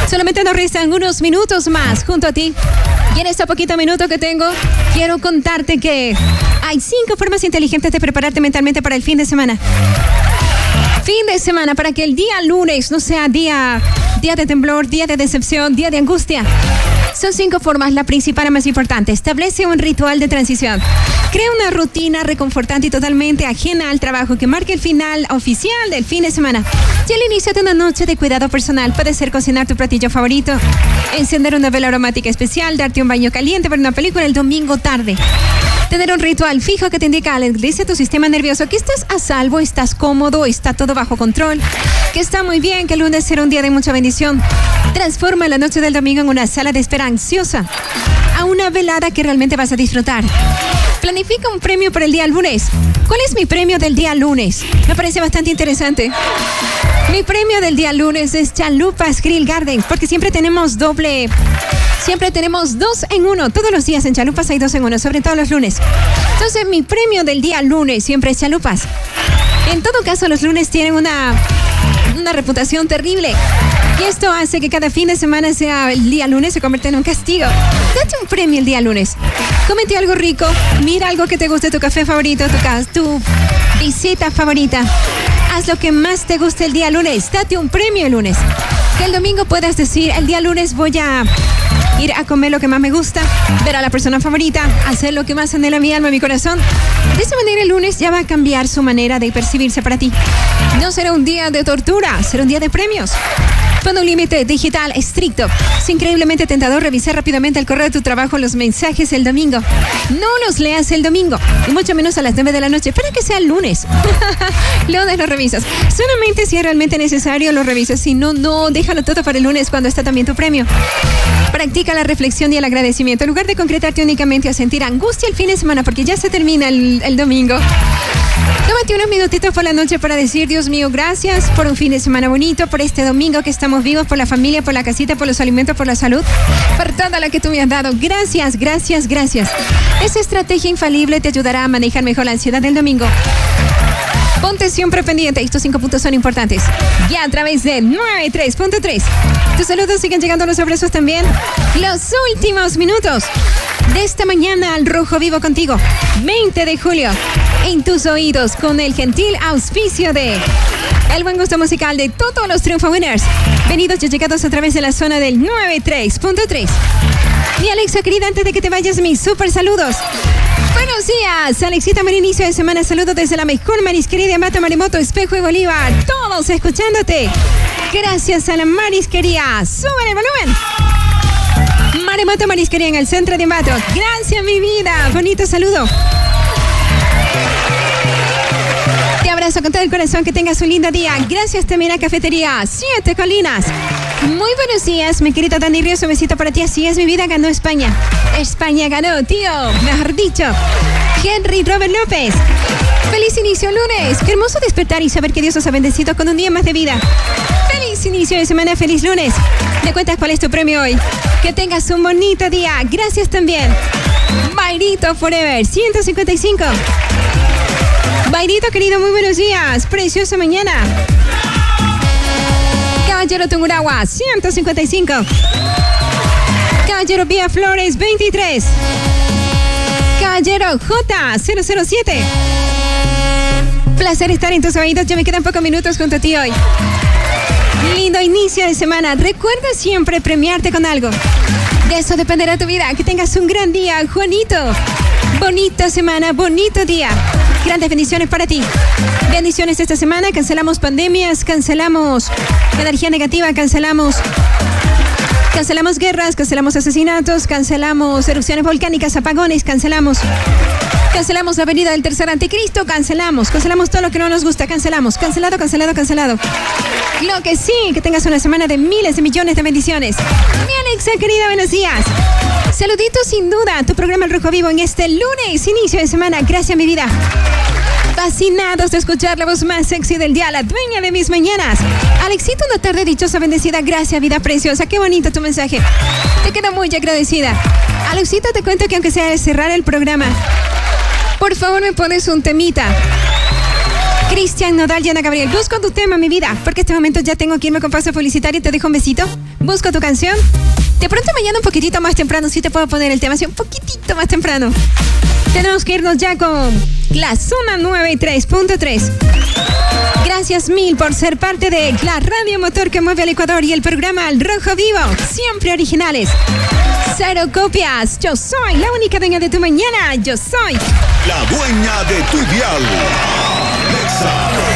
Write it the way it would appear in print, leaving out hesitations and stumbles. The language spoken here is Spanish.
Solamente nos restan unos minutos más junto a ti. Y en este poquito minuto que tengo, quiero contarte que hay 5 formas inteligentes de prepararte mentalmente para el fin de semana. Fin de semana, para que el día lunes no sea día de temblor, día de decepción, día de angustia. Son 5 formas, la principal y más importante. Establece un ritual de transición. Crea una rutina reconfortante y totalmente ajena al trabajo que marque el final oficial del fin de semana. Y el inicio de una noche de cuidado personal puede ser cocinar tu platillo favorito, encender una vela aromática especial, darte un baño caliente, ver una película el domingo tarde. Tener un ritual fijo que te indica, le dice a tu sistema nervioso que estás a salvo, estás cómodo, está todo bajo control, que está muy bien, que el lunes será un día de mucha bendición. Transforma la noche del domingo en una sala de espera ansiosa, a una velada que realmente vas a disfrutar. Planifica un premio para el día lunes. ¿Cuál es mi premio del día lunes? Me parece bastante interesante. Mi premio del día lunes es Chalupas Grill Garden, porque siempre tenemos 2 en 1. Todos los días en Chalupas hay 2 en 1, sobre todo los lunes. Entonces, mi premio del día lunes siempre es chalupas. En todo caso, los lunes tienen una reputación terrible. Y esto hace que cada fin de semana sea el día lunes se convierta en un castigo. Date un premio el día lunes. Cómete algo rico, mira algo que te guste, tu café favorito, tu visita favorita. Haz lo que más te guste el día lunes. Date un premio el lunes. Que el domingo puedas decir, el día lunes voy a ir a comer lo que más me gusta, ver a la persona favorita, hacer lo que más anhela mi alma, mi corazón. De esa manera el lunes ya va a cambiar su manera de percibirse para ti. No será un día de tortura, será un día de premios. Pon un límite digital estricto. Es increíblemente tentador revisar rápidamente el correo de tu trabajo, los mensajes el domingo. No los leas el domingo, y mucho menos a las 9 de la noche. Espera que sea el lunes. Lunes lo revisas. Solamente si es realmente necesario lo revisas. Si no, no, déjalo todo para el lunes cuando está también tu premio. Practica la reflexión y el agradecimiento. En lugar de concretarte únicamente a sentir angustia el fin de semana, porque ya se termina el domingo. Tómate unos minutitos por la noche para decir, Dios mío, gracias por un fin de semana bonito, por este domingo que estamos vivos, por la familia, por la casita, por los alimentos, por la salud, por todo lo que tú me has dado. Gracias, gracias, gracias. Esa estrategia infalible te ayudará a manejar mejor la ansiedad del domingo. Ponte siempre pendiente. Estos 5 puntos son importantes. Ya a través de 93.3. Tus saludos siguen llegando a los abrazos también. Los últimos minutos de esta mañana al Rojo Vivo contigo. 20 de julio. En tus oídos con el gentil auspicio de el buen gusto musical de todos los Triunfo Winners. Venidos y llegados a través de la zona del 93.3. Mi Alexa querida, antes de que te vayas, mis súper saludos. Buenos días, Alexita, buen inicio de semana. Saludos desde la mejor marisquería de Ambato, Maremoto, Espejo y Bolívar. Todos escuchándote. Gracias a la marisquería. Suben el volumen. Maremoto Marisquería en el centro de Ambato. Gracias, mi vida. Bonito saludo. Te abrazo con todo el corazón. Que tengas un lindo día. Gracias también a Cafetería 7 Colinas. Muy buenos días, mi querido Dani Ríos. Un besito para ti. Así es, mi vida, ganó España. España ganó, tío. Mejor dicho. Henry Robert López. Feliz inicio lunes. Qué hermoso despertar y saber que Dios os ha bendecido con un día más de vida. Feliz inicio de semana, feliz lunes. ¿Te cuentas cuál es tu premio hoy? Que tengas un bonito día. Gracias también. Bairito Forever 155. Bairito querido, muy buenos días. Preciosa mañana. Caballero Tungurahua 155. Caballero Vía Flores 23. Caballero J007. Placer estar en tus oídos. Ya me quedan pocos minutos junto a ti hoy. Lindo inicio de semana. Recuerda siempre premiarte con algo. De eso dependerá tu vida. Que tengas un gran día, Juanito. Bonita semana, bonito día. Grandes bendiciones para ti. Bendiciones esta semana. Cancelamos pandemias, cancelamos energía negativa, cancelamos guerras, cancelamos asesinatos, cancelamos erupciones volcánicas, apagones, cancelamos la venida del tercer anticristo, cancelamos todo lo que no nos gusta, cancelado. Lo que sí, que tengas una semana de miles de millones de bendiciones. Mi Alexa querida, buenos días. Saluditos sin duda, tu programa El Rojo Vivo en este lunes, inicio de semana. Gracias, mi vida. Fascinados de escuchar la voz más sexy del día, la dueña de mis mañanas. Alexito, una tarde dichosa, bendecida. Gracias, vida preciosa. Qué bonito tu mensaje. Te quedo muy agradecida. Alexito, te cuento que aunque sea de cerrar el programa, por favor me pones un temita. Cristian Nodal y Ana Gabriel. Busco tu tema, mi vida, porque este momento ya tengo que irme con pausa publicitaria y te dejo un besito. Busco tu canción. De pronto mañana un poquitito más temprano, sí te puedo poner el tema, así un poquitito más temprano. Tenemos que irnos ya con la Zona 93.3. Gracias mil por ser parte de la radio motor que mueve al Ecuador y el programa Al Rojo Vivo. Siempre originales. 0 copias. Yo soy la única dueña de tu mañana. Yo soy la dueña de tu dial. Alexa.